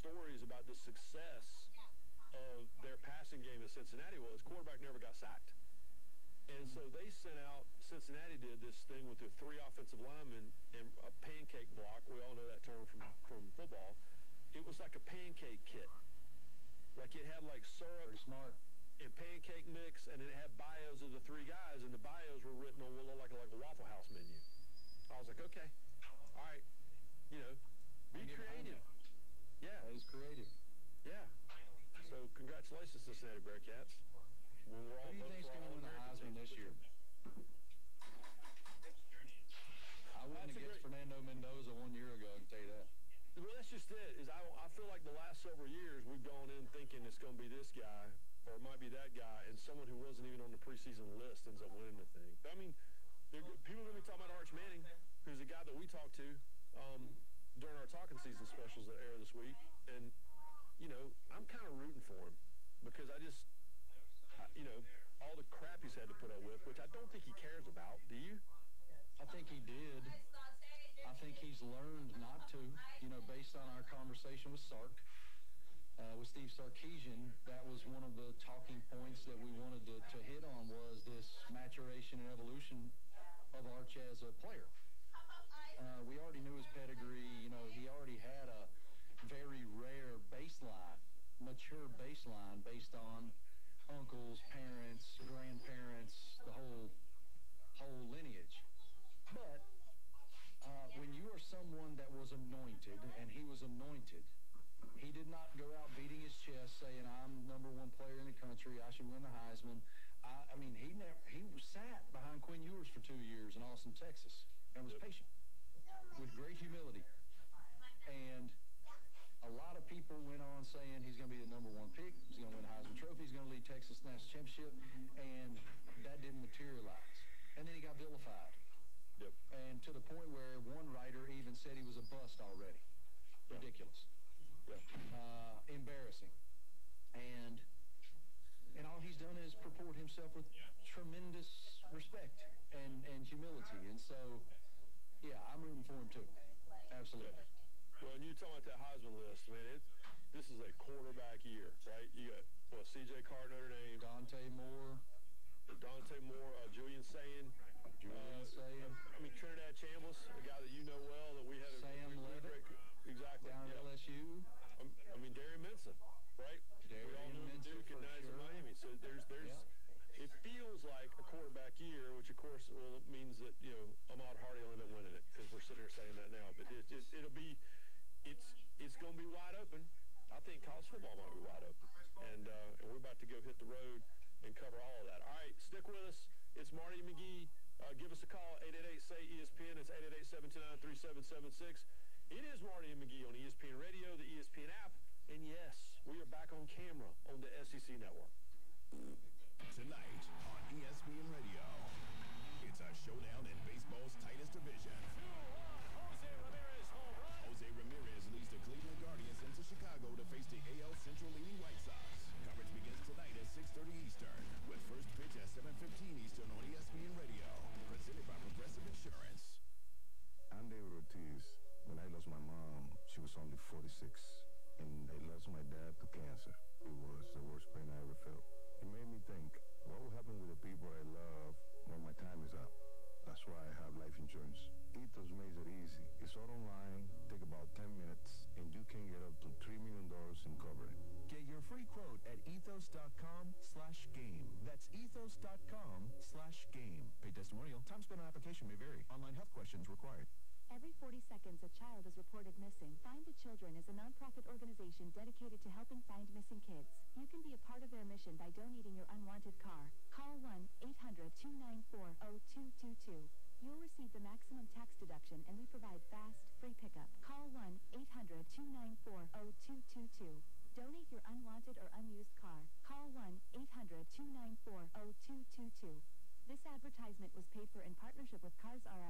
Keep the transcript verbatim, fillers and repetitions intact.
stories about the success of their passing game at Cincinnati was quarterback never got sacked. And so they sent out, Cincinnati did this thing with their three offensive linemen and a pancake block. We all know that term from, from football. It was like a pancake kit. Like it had like syrup. Very smart. And pancake mix, and it had bios of the three guys, and the bios were written on what looked like, like a Waffle House menu. I was like, okay, all right, you know, be creative. Yeah. That is creative. Yeah. So congratulations, Cincinnati Bearcats. When we're all Who do you think's going to win the Heisman this year? I wouldn't have guessed Fernando Mendoza one year ago, I can tell you that. Well, that's just it. Is I, I feel like the last several years we've gone in thinking it's going to be this guy or it might be that guy, and someone who wasn't even on the preseason list ends up winning the thing. I mean, people are going to be talking about Arch Manning, who's a guy that we talked to um, during our Talking Season specials that air this week. And, you know, I'm kind of rooting for him because I just, I, you know, all the crap he's had to put up with, which I don't think he cares about. Do you? I think he did. I think he's learned not to, you know, based on our conversation with Sark, uh, with Steve Sarkisian. That was one of the talking points that we wanted to, to hit on was this maturation and evolution of Arch as a player. Uh, we already knew his pedigree. You know, he already had a very rare baseline, mature baseline based on uncles, parents, grandparents, the whole whole lineage. But uh, when you are someone that was anointed, and he was anointed, he did not go out beating his chest saying, I'm number one player in the country, I should win the Heisman. I, I mean, he never, he sat behind Quinn Ewers for two years in Austin, Texas, and was patient with great humility. And a lot of people went on saying he's going to be the number one pick, he's going to win the Heisman Trophy, he's going to lead Texas National Championship, and that didn't materialize. And then he got vilified. Yep. And to the point where one writer even said he was a bust already. Yeah. Ridiculous. Yeah. Uh, embarrassing. And and all he's done is purport himself with tremendous respect and, and humility. And so, yeah, I'm rooting for him too. Absolutely. Well, and you talking about that Heisman list, man, it, this is a quarterback year, right? You got, what, C J Carr, Notre Dame. Dante Moore. Dante Moore, uh, Julian Sayin. Julian uh, Sayin. I mean, Trinidad Chambliss, a guy that you know well, that we had a Sam a, a Levitt. Exactly. Down at yeah. L S U. Um, I mean, Darian Minson, right? Darian we all know him Minson Duke and for now he's in sure. Miami. So there's, there's, Yeah. it feels like a quarterback year, which of course well, it means that, you know, Ahmad Hardy will end up winning it because we're sitting here saying that now. But it, it, it'll be, it's, it's going to be wide open. I think college football might be wide open. And, uh, and we're about to go hit the road and cover all of that. All right, stick with us. It's Marty McGee. Uh, give us a call, eight eight eight, S A Y, E S P N. It's eight eight eight, seven two nine, three seven seven six. It is Marty and McGee on E S P N Radio, the E S P N app. And yes, we are back on camera on the S E C Network. Tonight on E S P N Radio, it's a showdown in baseball's tightest division. Jose Ramirez home run. Jose Ramirez leads the Cleveland Guardians into Chicago to face the A L Central leading White Sox. Coverage begins tonight at six thirty Eastern, with first pitch at seven fifteen Eastern on E S P N Radio. Presented by Progressive Insurance. I'm David Ortiz. When I lost my mom, she was only forty-six. And I lost my dad to cancer. It was the worst pain I ever felt. It made me think, what will happen with the people I love when my time is up? That's why I have life insurance. Ethos makes it easy. It's all online, take about ten minutes, and you can get up to three million dollars in coverage. Get your free quote at ethos.com slash game. That's ethos.com slash game. Paid testimonial. Time spent on application may vary. Online health questions required. Every forty seconds, a child is reported missing. Find the Children is a nonprofit organization dedicated to helping find missing kids. You can be a part of their mission by donating your unwanted car. Call one eight hundred, two nine four, zero two two two. You'll receive the maximum tax deduction, and we provide fast, free pickup. Call one eight hundred, two nine four, zero two two two. Donate your unwanted or unused car. Call one eight hundred, two nine four, zero two two two. This advertisement was paid for in partnership with Cars R